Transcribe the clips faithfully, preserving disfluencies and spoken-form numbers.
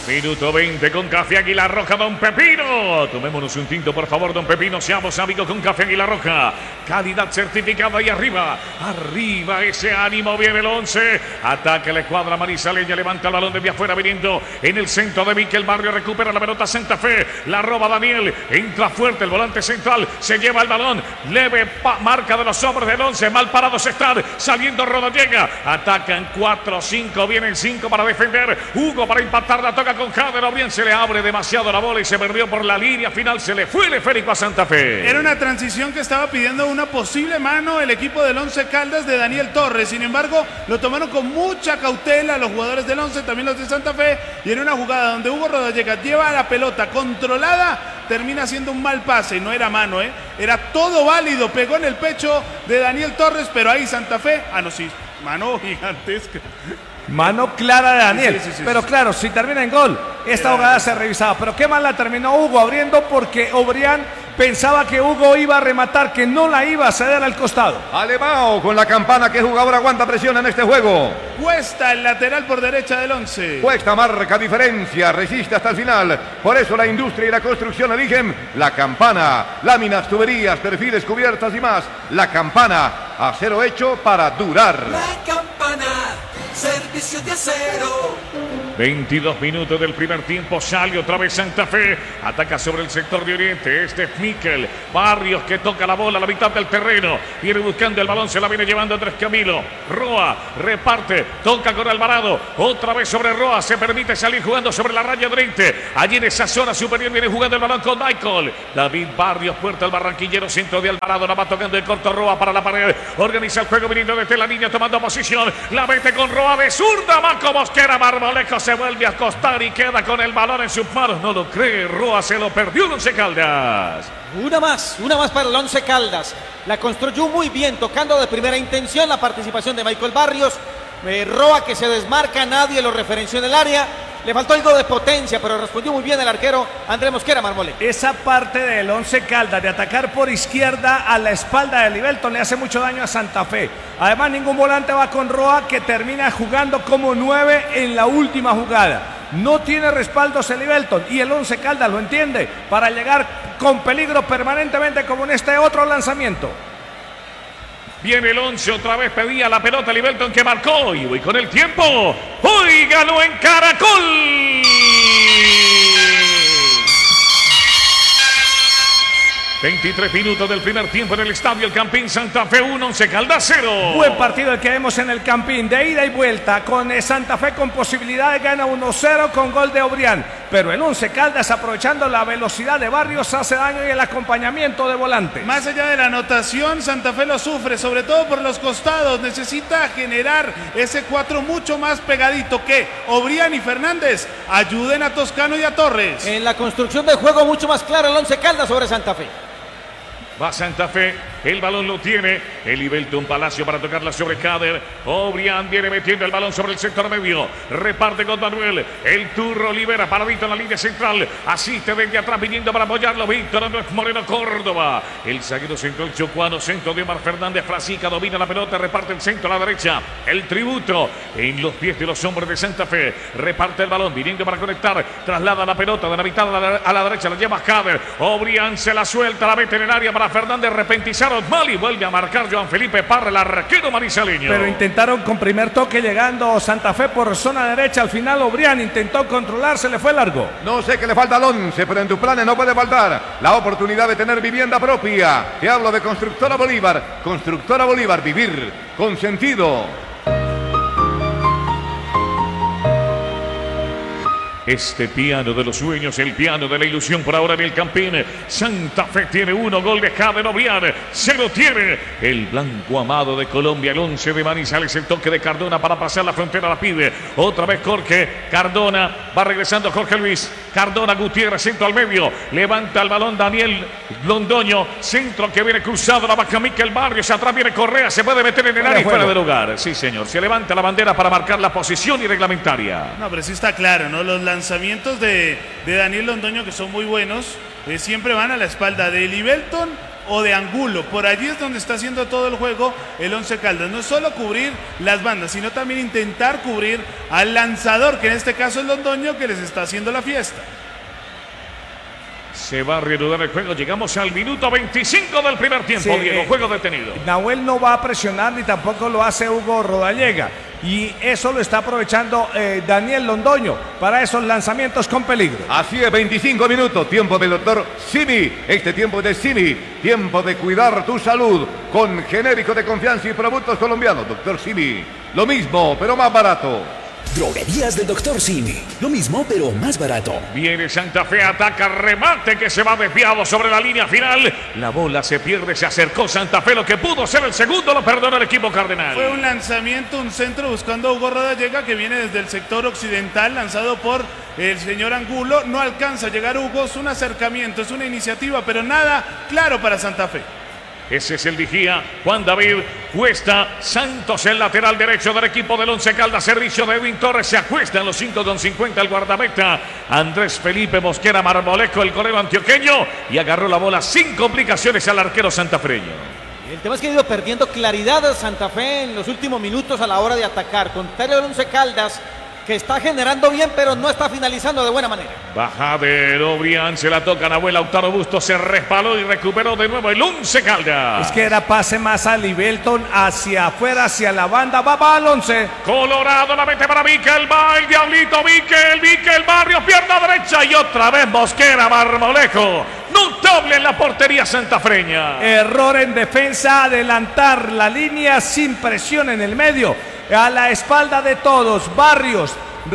Minuto veinte con Café Águila Roja, Don Pepino. Tomémonos un tinto, por favor, Don Pepino. Seamos amigos con Café Águila Roja. Calidad certificada y arriba. Arriba ese ánimo. Viene el once. Ataca la escuadra manizaleña. Levanta el balón desde afuera viniendo en el centro de Miquel Barrio. Recupera la pelota Santa Fe. La roba Daniel. Entra fuerte el volante central. Se lleva el balón. Leve marca de los hombres del once. Mal parados están. Saliendo Rodallega. Atacan cuatro cinco. Vienen cinco para defender. Hugo para impactar. La toca con Jader. O bien se le abre demasiado la bola y se perdió por la línea final. Se le fue el esférico a Santa Fe. Era una transición que estaba pidiendo una posible mano el equipo del Once Caldas de Daniel Torres. Sin embargo, lo tomaron con mucha cautela los jugadores del Once, también los de Santa Fe. Y en una jugada donde Hugo Rodallega lleva la pelota controlada, termina haciendo un mal pase. No era mano, ¿eh? Era todo válido. Pegó en el pecho de Daniel Torres, pero ahí Santa Fe. Ah, no, sí. Mano gigantesca. Mano clara de Daniel, sí, sí, sí, pero sí. claro, si termina en gol, esta jugada se revisaba. Pero qué mal la terminó Hugo abriendo, porque Obrián pensaba que Hugo iba a rematar, que no la iba a ceder al costado. Alemão con la campana. ¿Qué jugador aguanta presión en este juego? Cuesta el lateral por derecha del Once. Cuesta, marca diferencia, resiste hasta el final. Por eso la industria y la construcción eligen la campana. Láminas, tuberías, perfiles, cubiertas y más. La campana, acero hecho para durar. La campana, servicio de acero. veintidós minutos del primer tiempo. Sale otra vez Santa Fe. Ataca sobre el sector de oriente. Este es Miquel Barrios, que toca la bola a la mitad del terreno. Viene buscando el balón. Se la viene llevando Andrés Camilo. Roa reparte. Toca con Alvarado. Otra vez sobre Roa. Se permite salir jugando sobre la raya de oriente. Allí en esa zona superior viene jugando el balón con Michael. David Barrios, puerta al barranquillero. Centro de Alvarado. La va tocando el corto Roa para la pared. Organiza el juego viniendo desde la línea, tomando posición. La mete con Roa de zurda. Marco Mosquera. Marmolejo se vuelve a acostar y queda con el balón en sus manos. No lo cree. Roa se lo perdió el Once Caldas. Una más, una más para el Once Caldas. La construyó muy bien, tocando de primera intención la participación de Michael Barrios. Eh, Roa, que se desmarca, nadie lo referenció en el área. Le faltó algo de potencia, pero respondió muy bien el arquero Andrés Mosquera Marmole. Esa parte del Once Caldas de atacar por izquierda a la espalda de Libelton le hace mucho daño a Santa Fe. Además, ningún volante va con Roa, que termina jugando como nueve en la última jugada. No tiene respaldos el Libelton y el Once Caldas lo entiende para llegar con peligro permanentemente, como en este otro lanzamiento. Viene el once, otra vez pedía la pelota Libelton, que marcó. Y voy con el tiempo. Hoy ganó en Caracol. veintitrés minutos del primer tiempo en el estadio El Campín. Santa Fe uno, Once Caldas cero. Buen partido el que vemos en el Campín, de ida y vuelta, con Santa Fe con posibilidad de ganar uno cero con gol de Obrián. Pero el Once Caldas, aprovechando la velocidad de Barrios, hace daño y el acompañamiento de volantes. Más allá de la anotación, Santa Fe lo sufre, sobre todo por los costados. Necesita generar ese cuatro mucho más pegadito, que Obrián y Fernández ayuden a Toscano y a Torres. En la construcción del juego mucho más claro el Once Caldas sobre Santa Fe. Va Santa Fe, el balón lo tiene. El Libelton Palacio para tocarla sobre Jader. Obrián viene metiendo el balón sobre el sector medio. Reparte con Manuel. El Turro libera, paradito en la línea central. Asiste desde atrás, viniendo para apoyarlo Víctor Andrés Moreno Córdoba. El zaguero central chocuano, centro de Omar Fernández. Frasica domina la pelota, reparte el centro a la derecha. El tributo en los pies de los hombres de Santa Fe. Reparte el balón, viniendo para conectar. Traslada la pelota de la mitad a la, a la derecha. La lleva Jader. Obrián se la suelta, la mete en el área para Fernández, repentizaron mal y vuelve a marcar Joan Felipe Parra, el arquero manizaleño. Pero intentaron con primer toque llegando Santa Fe por zona derecha. Al final Obrián intentó controlar, se le fue largo. No sé qué le falta al once, pero en tus planes no puede faltar la oportunidad de tener vivienda propia. Te hablo de Constructora Bolívar. Constructora Bolívar, vivir con sentido. Este piano de los sueños, el piano de la ilusión por ahora en el Campín. Santa Fe tiene uno, gol de Jader Obrián. Se lo tiene el blanco amado de Colombia, el once de Manizales. El toque de Cardona para pasar la frontera, la pide. Otra vez Jorge Cardona, va regresando Jorge Luis. Cardona, Gutiérrez, centro al medio. Levanta el balón Daniel Londoño. Centro que viene cruzado, la baja Miquel Barrios. Atrás viene Correa, se puede meter en el área y fuera de lugar. Sí, señor. Se levanta la bandera para marcar la posición y reglamentaria. No, pero sí está claro, ¿no? Los lanzamientos de, de Daniel Londoño, que son muy buenos, eh, siempre van a la espalda de Libelton o de Angulo. Por allí es donde está haciendo todo el juego el Once Caldas. No solo cubrir las bandas, sino también intentar cubrir al lanzador, que en este caso es Londoño, que les está haciendo la fiesta. Se va a reanudar el juego. Llegamos al minuto veinticinco del primer tiempo. Sí, Diego, eh, juego detenido. Nahuel no va a presionar ni tampoco lo hace Hugo Rodallega. Y eso lo está aprovechando eh, Daniel Londoño para esos lanzamientos con peligro. Así es, veinticinco minutos, tiempo del doctor Simi. Este tiempo de Simi, tiempo de cuidar tu salud con genérico de confianza y productos colombianos. doctor Simi, lo mismo, pero más barato. Droguerías del doctor Simi. Lo mismo, pero más barato. Viene Santa Fe, ataca, remate que se va desviado sobre la línea final. La bola se pierde, se acercó Santa Fe. Lo que pudo ser el segundo lo perdonó el equipo cardenal. Fue un lanzamiento, un centro buscando a Hugo Rodallega, que viene desde el sector occidental, lanzado por el señor Angulo. No alcanza a llegar Hugo, es un acercamiento, es una iniciativa, pero nada claro para Santa Fe. Ese es el vigía, Juan David Cuesta Santos, el lateral derecho del equipo del Once Caldas. Servicio de Edwin Torres, se acuesta en los cinco con cincuenta el guardameta Andrés Felipe Mosquera Marmolejo, el golero antioqueño, y agarró la bola sin complicaciones al arquero santafreño. El tema es que ha ido perdiendo claridad Santa Fe en los últimos minutos a la hora de atacar. Contrario al Once Caldas, que está generando bien, pero no está finalizando de buena manera. Bajadero, Brian, se la toca Nahuel Lautaro Busto, se respaló y recuperó de nuevo el Once Caldas. Es que era pase más a Libelton, hacia afuera, hacia la banda, va, va al once. Colorado la mete para Miquel, va el diablito, Miquel, Miquel Barrios, pierna derecha y otra vez Mosquera Marmolejo. Notable en la portería santafreña. Error en defensa, adelantar la línea sin presión en el medio. A la espalda de todos, Barrios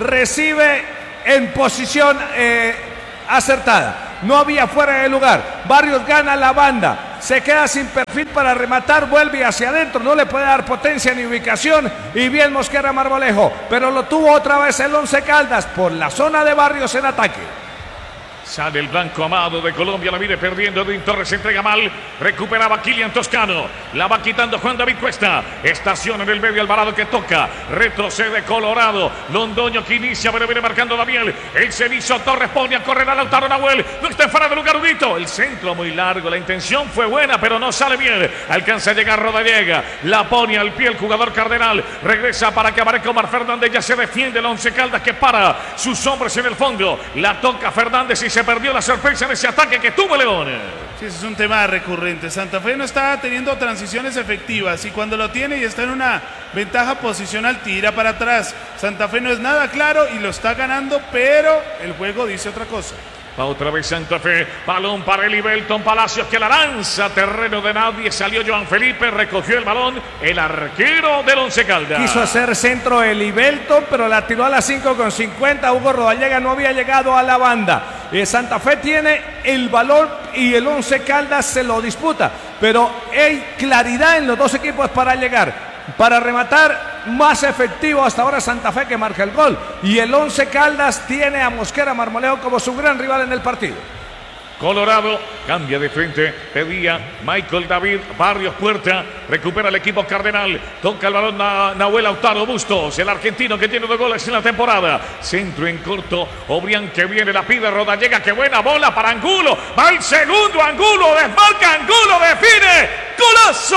recibe en posición eh, acertada. No había fuera de lugar. Barrios gana la banda. Se queda sin perfil para rematar. Vuelve hacia adentro. No le puede dar potencia ni ubicación. Y bien Mosquera Marmolejo. Pero lo tuvo otra vez el Once Caldas por la zona de Barrios en ataque. Sale el blanco amado de Colombia, la viene perdiendo. Edwin Torres se entrega mal. Recuperaba Kilian Toscano. La va quitando Juan David Cuesta. Estaciona en el medio Alvarado que toca. Retrocede Colorado. Londoño que inicia, pero viene marcando Daniel. El Cenizo Torres pone a correr a Lautaro Nahuel. No está fuera de lugar Udito. El centro muy largo. La intención fue buena, pero no sale bien. Alcanza a llegar Rodallega. La pone al pie el jugador cardenal. Regresa para que aparezca Omar Fernández. Ya se defiende el Once Caldas que para sus hombres en el fondo. La toca Fernández y se perdió la sorpresa en ese ataque que tuvo León. Sí, ese es un tema recurrente. Santa Fe no está teniendo transiciones efectivas y cuando lo tiene y está en una ventaja posicional, tira para atrás. Santa Fe no es nada claro y lo está ganando, pero el juego dice otra cosa. Va otra vez Santa Fe, balón para Elibelton Palacios que la lanza, terreno de nadie, salió Joan Felipe, recogió el balón, el arquero del Once Caldas. Quiso hacer centro Elibelton, pero la tiró a las cinco con cincuenta, Hugo Rodallega no había llegado a la banda. Eh, Santa Fe tiene el balón y el Once Caldas se lo disputa, pero hay claridad en los dos equipos para llegar. Para rematar, más efectivo hasta ahora Santa Fe que marca el gol. Y el Once Caldas tiene a Mosquera Marmolejo como su gran rival en el partido. Colorado cambia de frente, pedía Michael David Barrios Puerta, recupera el equipo cardenal, toca el balón a Nahuel Lautaro Bustos, el argentino que tiene dos goles en la temporada, centro en corto, Obrián que viene, la pide Rodallega, que buena bola para Angulo, va el segundo Angulo, desmarca Angulo, define, ¡golazo!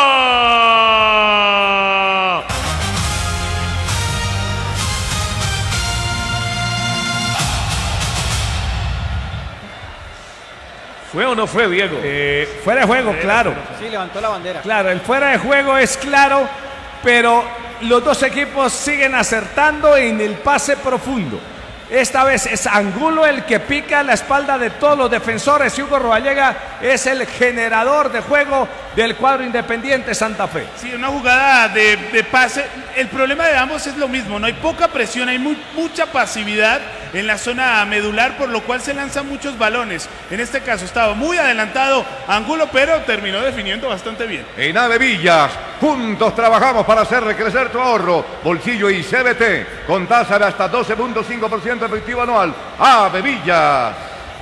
¿Fue o no fue, Diego? Eh, fuera de juego, claro. Sí, levantó la bandera. Claro, el fuera de juego es claro, pero los dos equipos siguen acertando en el pase profundo. Esta vez es Angulo el que pica la espalda de todos los defensores y Hugo Rodallega es el generador de juego del cuadro Independiente Santa Fe. Sí, una jugada de, de pase. El problema de ambos es lo mismo, no hay poca presión, hay muy, mucha pasividad en la zona medular, por lo cual se lanzan muchos balones. En este caso estaba muy adelantado Angulo, pero terminó definiendo bastante bien. En Ave Villas, juntos trabajamos para hacer crecer tu ahorro, bolsillo y C B T, con tasa de hasta doce punto cinco por ciento efectivo anual. Ave Villas.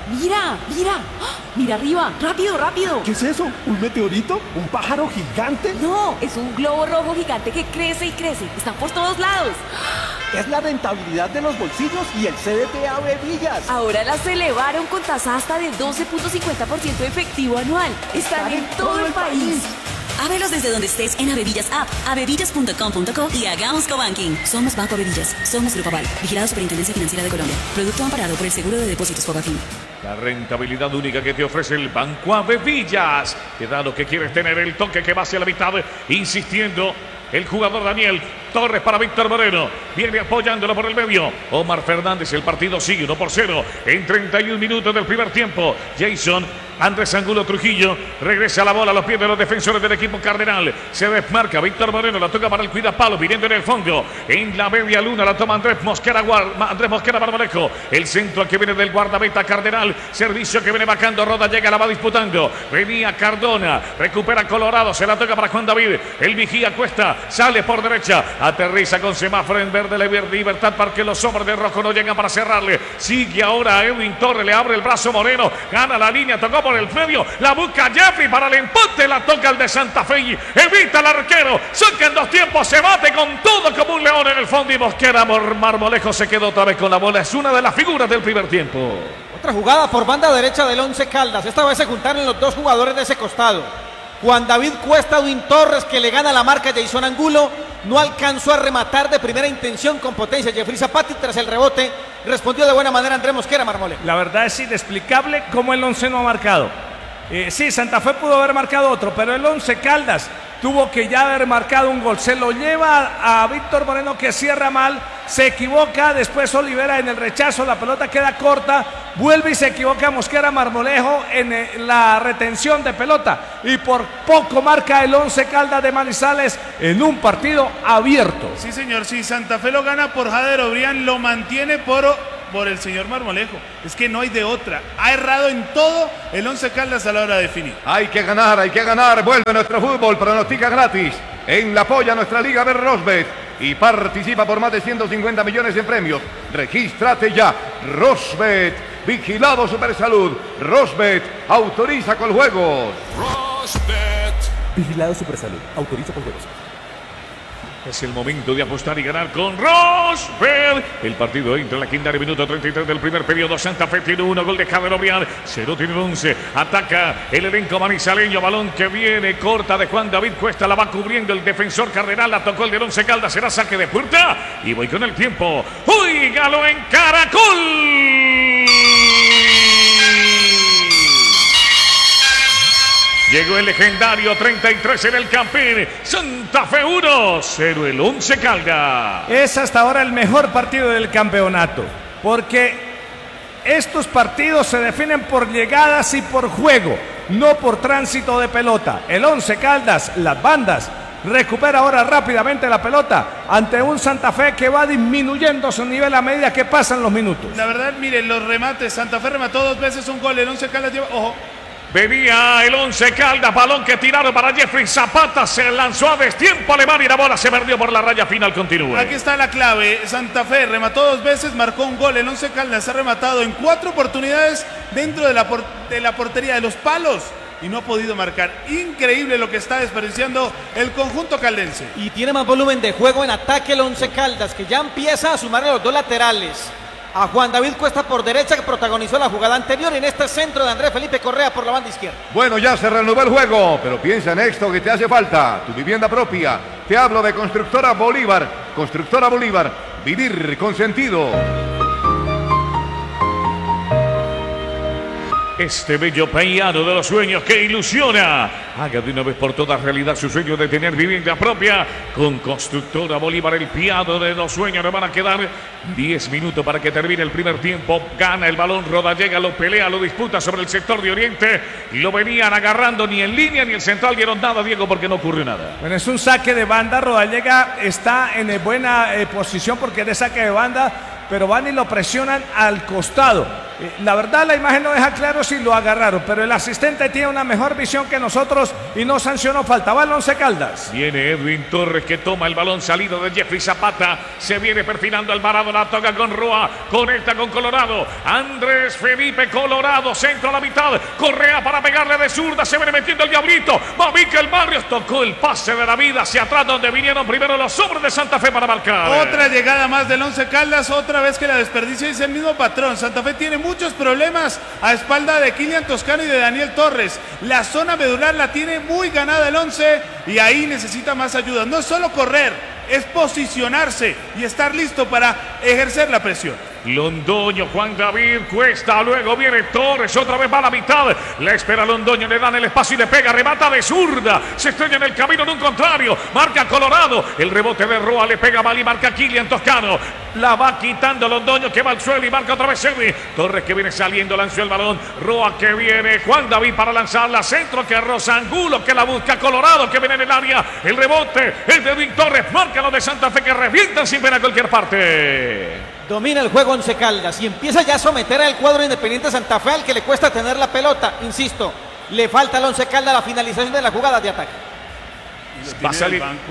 Mira, mira, ¡ah! Mira arriba, rápido, rápido. ¿Qué es eso? ¿Un meteorito? ¿Un pájaro gigante? No, es un globo rojo gigante que crece y crece. Están por todos lados. Es la rentabilidad de los bolsillos y el C D T Ave Villas. Ahora las elevaron con tasa hasta de doce punto cincuenta por ciento efectivo anual. Están en todo el país. Ábrelos desde donde estés en Avevillas App, avevillas punto com punto co y hagamos cobanking. Somos Banco Avevillas, somos Grupo Aval, vigilado Superintendencia Financiera de Colombia. Producto amparado por el Seguro de Depósitos Fogafín. La rentabilidad única que te ofrece el Banco Avevillas. Te da lo que quieres tener, el toque que va hacia la mitad, insistiendo. El jugador Daniel Torres para Víctor Moreno. Viene apoyándolo por el medio. Omar Fernández, el partido sigue uno por cero. En treinta y un minutos del primer tiempo. Jason Andrés Angulo Trujillo regresa la bola a los pies de los defensores del equipo cardenal. Se desmarca Víctor Moreno, la toca para el cuidapalo, viniendo en el fondo. En la media luna la toma Andrés Mosquera, Andrés Mosquera Marmolejo. El centro que viene del guardameta cardenal. Servicio que viene bajando, Roda llega, la va disputando. Venía Cardona, recupera Colorado, se la toca para Juan David. El vigía Cuesta, sale por derecha, aterriza con semáforo en verde, la libertad para que los hombres de rojo no llegan para cerrarle. Sigue ahora Edwin Torres, le abre el brazo Moreno, gana la línea, tocó por el medio, la busca Jeffrey para el empate, la toca el de Santa Fe y evita el arquero, saca en dos tiempos, se bate con todo como un león en el fondo y Mosquera Marmolejo se quedó otra vez con la bola, es una de las figuras del primer tiempo. Otra jugada por banda derecha del Once Caldas, esta vez se juntaron los dos jugadores de ese costado. Juan David Cuesta, Edwin Torres, que le gana la marca a Jason Angulo, no alcanzó a rematar de primera intención con potencia. Jeffrey Zapati tras el rebote respondió de buena manera Andrés Mosquera Marmolejo. La verdad es inexplicable cómo el Once no ha marcado. Eh, sí, Santa Fe pudo haber marcado otro, pero el Once Caldas tuvo que ya haber marcado un gol. Se lo lleva a, a Víctor Moreno, que cierra mal, se equivoca, después Olivera en el rechazo, la pelota queda corta, vuelve y se equivoca Mosquera Marmolejo en eh, la retención de pelota y por poco marca el Once Caldas de Manizales en un partido abierto. Sí, señor, sí, Santa Fe lo gana por Jader Obrián, lo mantiene por... por el señor Marmolejo, es que no hay de otra, ha errado en todo el Once Caldas a la hora de definir. Hay que ganar, hay que ganar, vuelve nuestro fútbol, pronostica gratis, en la polla nuestra liga de Rosbet y participa por más de ciento cincuenta millones en premios, regístrate ya, Rosbet, vigilado Supersalud, Rosbet, autoriza con juegos. Rosbet, vigilado Supersalud, autoriza con juegos. Es el momento de apostar y ganar con Rosbet. El partido entra en la quinta de minuto treinta y tres del primer periodo. Santa Fe tiene uno, gol de Jader Obrián. Cero tiene once. Ataca el elenco manizaleño. Balón que viene corta de Juan David Cuesta. La va cubriendo el defensor cardenal. La tocó el de Once Caldas. Será saque de puerta. Y voy con el tiempo. ¡Uy! Galo en Caracol. Llegó el legendario treinta y tres en el Campín. Santa Fe uno, cero el Once Caldas. Es hasta ahora el mejor partido del campeonato, porque estos partidos se definen por llegadas y por juego, no por tránsito de pelota. El Once Caldas, las bandas, recupera ahora rápidamente la pelota ante un Santa Fe que va disminuyendo su nivel a medida que pasan los minutos. La verdad, miren, los remates, Santa Fe remató dos veces un gol, el Once Caldas lleva, ojo. Venía el Once Caldas, balón que tiraron para Jeffrey Zapata, se lanzó a destiempo alemán y la bola se perdió por la raya final, continúa. Aquí está la clave, Santa Fe remató dos veces, marcó un gol, el Once Caldas ha rematado en cuatro oportunidades dentro de la, por de la portería de los palos y no ha podido marcar. Increíble lo que está desperdiciando el conjunto caldense. Y tiene más volumen de juego en ataque el Once Caldas, que ya empieza a sumarle los dos laterales. A Juan David Cuesta por derecha, que protagonizó la jugada anterior, en este centro de Andrés Felipe Correa por la banda izquierda. Bueno, ya se reanudó el juego, pero piensa en esto que te hace falta, tu vivienda propia. Te hablo de Constructora Bolívar. Constructora Bolívar, vivir con sentido. Este bello piano de los sueños que ilusiona. Haga de una vez por todas realidad su sueño de tener vivienda propia. Con Constructora Bolívar, el piano de los sueños. Le van a quedar diez minutos para que termine el primer tiempo. Gana el balón, Rodallega lo pelea, lo disputa sobre el sector de Oriente. Lo venían agarrando ni en línea ni el central. Vieron nada, Diego, porque no ocurrió nada. Bueno, es un saque de banda. Rodallega está en buena eh, posición porque es de saque de banda, pero van y lo presionan al costado. Eh, la verdad la imagen no deja claro si lo agarraron, pero el asistente tiene una mejor visión que nosotros y no sancionó falta. Va el Once Caldas. Viene Edwin Torres que toma el balón salido de Jeffrey Zapata. Se viene perfilando Alvarado, la toca con Roa, conecta con Colorado. Andrés Felipe Colorado, centro a la mitad. Correa para pegarle de zurda, se viene metiendo el diablito. Va Mikel Barrios, tocó el pase de la vida hacia atrás donde vinieron primero los hombres de Santa Fe para marcar. Otra llegada más del Once Caldas, otra vez que la desperdicia, es el mismo patrón. Santa Fe tiene muchos problemas a espalda de Kylian Toscano y de Daniel Torres. La zona medular la tiene muy ganada el Once y ahí necesita más ayuda. No es solo correr, es posicionarse y estar listo para ejercer la presión. Londoño, Juan David Cuesta, luego viene Torres, otra vez va a la mitad, la espera Londoño, le dan el espacio y le pega, remata de zurda, se estrella en el camino de un contrario, marca Colorado, el rebote de Roa le pega mal y marca Kylian Toscano, la va quitando Londoño que va al suelo y marca otra vez Edwin Torres que viene saliendo, lanzó el balón, Roa que viene, Juan David para lanzarla, centro que roza Angulo que la busca, Colorado que viene en el área, el rebote, el de Edwin Torres, marca los de Santa Fe que revientan sin pena a cualquier parte. Domina el juego Once Caldas y empieza ya a someter al cuadro Independiente Santa Fe al que le cuesta tener la pelota. Insisto, le falta al Once Caldas la finalización de la jugada de ataque. Va a salir. Banco.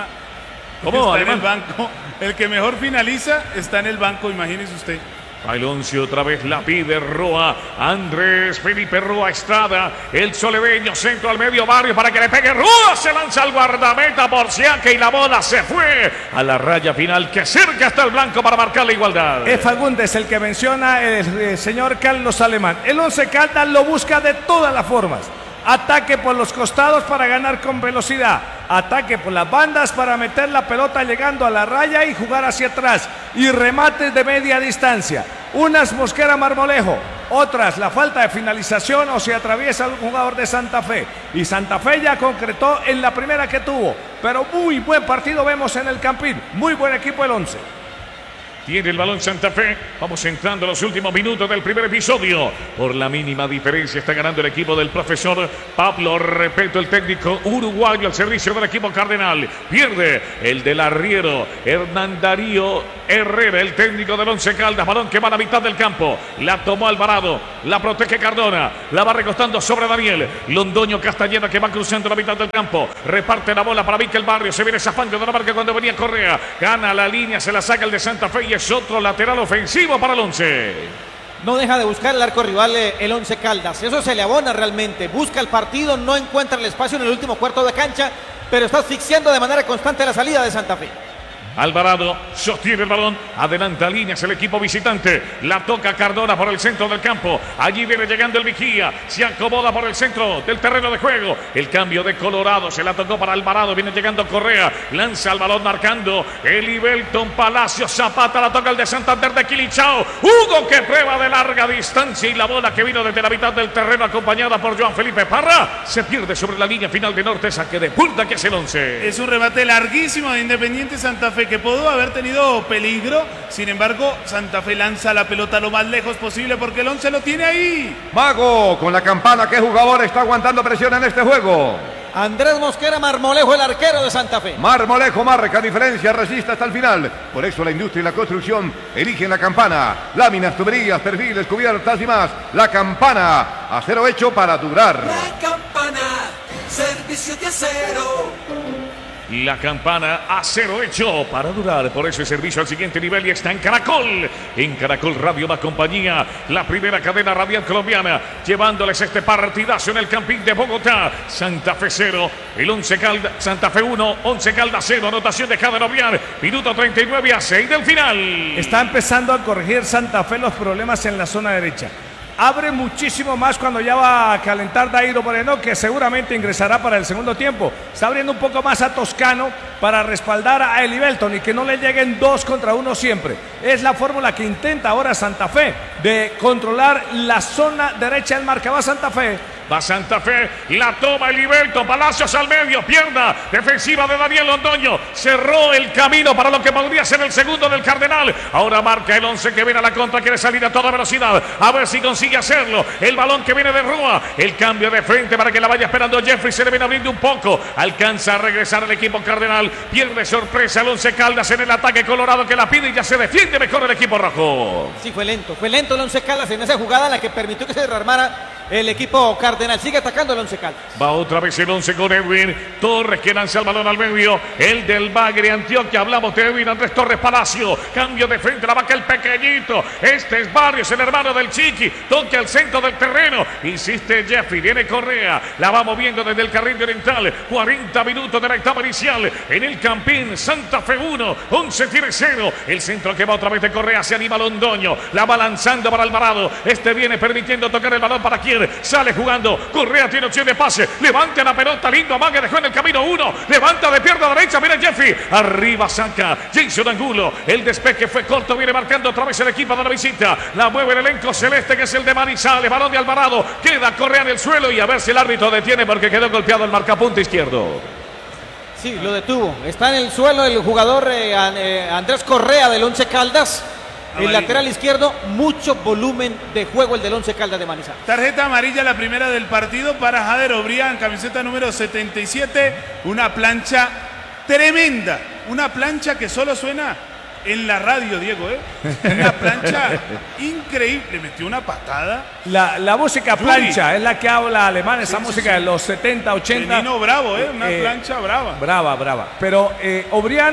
¿Cómo? Está en el banco. El que mejor finaliza está en el banco, imagínese usted. Al once otra vez la pide Roa, Andrés Felipe Roa Estrada, el soleveño, centro al medio Barrio para que le pegue, Roa se lanza al guardameta por Siaque y la bola se fue a la raya final que cerca está el blanco para marcar la igualdad. Es Fagundes el que menciona el, el señor Carlos Alemán. El Once Caldas lo busca de todas las formas. Ataque por los costados para ganar con velocidad. Ataque por las bandas para meter la pelota llegando a la raya y jugar hacia atrás. Y remates de media distancia. Unas Mosquera Marmolejo. Otras la falta de finalización o se atraviesa un jugador de Santa Fe. Y Santa Fe ya concretó en la primera que tuvo. Pero muy buen partido vemos en el Campín. Muy buen equipo el Once. Tiene el balón Santa Fe. Vamos entrando a los últimos minutos del primer episodio. Por la mínima diferencia está ganando el equipo del profesor Pablo Repeto, el técnico uruguayo al servicio del equipo cardenal. Pierde el del arriero Hernán Darío Herrera, el técnico del Once Caldas. Balón que va a la mitad del campo. La tomó Alvarado. La protege Cardona. La va recostando sobre Daniel. Londoño Castañeda que va cruzando la mitad del campo. Reparte la bola para Mikel Barrio. Se viene zafando de la marca cuando venía Correa. Gana la línea, se la saca el de Santa Fe y es otro lateral ofensivo para el Once. No deja de buscar el arco rival el Once Caldas. Eso se le abona realmente. Busca el partido, no encuentra el espacio en el último cuarto de cancha, pero está asfixiando de manera constante la salida de Santa Fe. Alvarado sostiene el balón, adelanta líneas el equipo visitante, la toca Cardona por el centro del campo, allí viene llegando el vigía, se acomoda por el centro del terreno de juego, el cambio de Colorado, se la tocó para Alvarado, viene llegando Correa, lanza el balón marcando Elibelton Palacio, Zapata, la toca el de Santander de Quilichao, Hugo que prueba de larga distancia y la bola que vino desde la mitad del terreno acompañada por Joan Felipe Parra, se pierde sobre la línea final de norte, saque de punta que es el Once. Es un remate larguísimo de Independiente Santa Fe que pudo haber tenido peligro, sin embargo Santa Fe lanza la pelota lo más lejos posible porque el Once lo tiene ahí. Mago con la campana, ¿qué jugador está aguantando presión en este juego? Andrés Mosquera Marmolejo, el arquero de Santa Fe. Marmolejo marca diferencia, resiste hasta el final. Por eso la industria y la construcción eligen la campana. Láminas, tuberías, perfiles, cubiertas y más. La campana, acero hecho para durar. La campana, servicio de acero. La campana, acero hecho para durar. Por eso el servicio al siguiente nivel y está en Caracol. En Caracol Radio La Compañía, la primera cadena radial colombiana, llevándoles este partidazo en el Campín de Bogotá. Santa Fe cero, el Once Caldas, Santa Fe uno, Once Caldas cero. Anotación de Jader Obliar, minuto treinta y nueve a seis del final. Está empezando a corregir Santa Fe los problemas en la zona derecha. Abre muchísimo más cuando ya va a calentar Dairo Moreno, que seguramente ingresará para el segundo tiempo. Está abriendo un poco más a Toscano para respaldar a Elibelton y que no le lleguen dos contra uno siempre. Es la fórmula que intenta ahora Santa Fe de controlar la zona derecha del marcador Santa Fe. Va Santa Fe, la toma el Liberto, Palacios al medio, pierna defensiva de Daniel Londoño. Cerró el camino para lo que podría ser el segundo del Cardenal. Ahora marca el once que viene a la contra, quiere salir a toda velocidad. A ver si consigue hacerlo. El balón que viene de Roa, el cambio de frente para que la vaya esperando Jeffrey, se le viene abriendo un poco. Alcanza a regresar el equipo Cardenal. Pierde sorpresa el Once Caldas en el ataque colorado que la pide y ya se defiende mejor el equipo rojo. Sí, fue lento, fue lento el Once Caldas en esa jugada en la que permitió que se derramara el equipo Cardenal. Sigue atacando el Once Caldas. Va otra vez el once con Edwin Torres que lanza el balón al medio. El del Bagre Antioquia. Hablamos de Edwin Andrés Torres Palacio. Cambio de frente, la vaca el pequeñito. Este es Barrios, el hermano del Chiqui. Toque al centro del terreno. Insiste Jeffrey. Viene Correa. La va moviendo desde el carril oriental. cuarenta minutos de la etapa inicial. En el Campín. Santa Fe uno. once tiene cero. El centro que va otra vez de Correa. Se anima Londoño. La va lanzando para Alvarado. Este viene permitiendo tocar el balón para quien sale jugando. Correa tiene opción de pase. Levanta la pelota. Lindo amague. Dejó en el camino uno. Levanta de pierna derecha. Mira Jeffrey. Arriba saca Jason Angulo. El despeje fue corto. Viene marcando otra vez el equipo de la visita. La mueve el elenco celeste que es el de Manizales. Balón de Alvarado. Queda Correa en el suelo y a ver si el árbitro detiene porque quedó golpeado el marcapunto izquierdo. Sí, lo detuvo. Está en el suelo el jugador eh, eh, Andrés Correa del Once Caldas. El lateral izquierdo, mucho volumen de juego el del Once Caldas de Manizales. Tarjeta amarilla, la primera del partido para Jader Obrián, camiseta número setenta y siete. Una plancha tremenda. Una plancha que solo suena en la radio, Diego, ¿eh? Una plancha increíble. Le metió una patada. La, la música plancha es la que habla alemán, esa sí, música sí, sí. de los setenta, ochenta. Nino Bravo, ¿eh? Una eh, plancha brava. Brava, brava. Pero eh, Obrián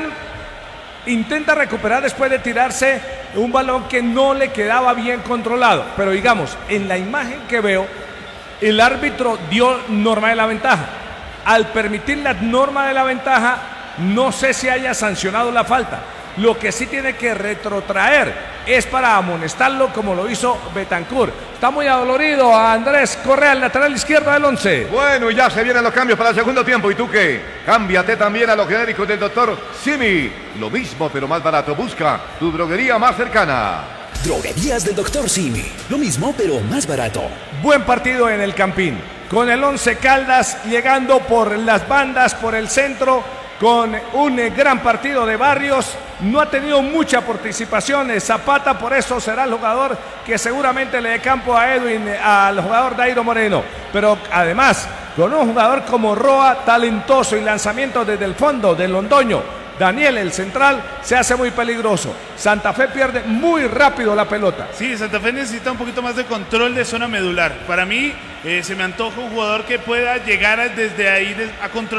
intenta recuperar después de tirarse un balón que no le quedaba bien controlado. Pero digamos, en la imagen que veo, el árbitro dio norma de la ventaja. Al permitir la norma de la ventaja, no sé si haya sancionado la falta. Lo que sí tiene que retrotraer es para amonestarlo como lo hizo Betancur. Está muy adolorido a Andrés Correa, el lateral izquierdo del once. Bueno, y ya se vienen los cambios para el segundo tiempo. ¿Y tú qué? Cámbiate también a los genéricos del doctor Simi. Lo mismo, pero más barato. Busca tu droguería más cercana. Droguerías del doctor Simi. Lo mismo, pero más barato. Buen partido en el Campín. Con el Once Caldas llegando por las bandas, por el centro, con un eh, gran partido de Barrios. No ha tenido mucha participación eh, Zapata, por eso será el jugador que seguramente le dé campo a Edwin, eh, al jugador Dairo Moreno. Pero además, con un jugador como Roa, talentoso y lanzamiento desde el fondo de Londoño, Daniel, el central, se hace muy peligroso. Santa Fe pierde muy rápido la pelota. Sí, Santa Fe necesita un poquito más de control de zona medular. Para mí, eh, se me antoja un jugador que pueda llegar desde ahí a controlar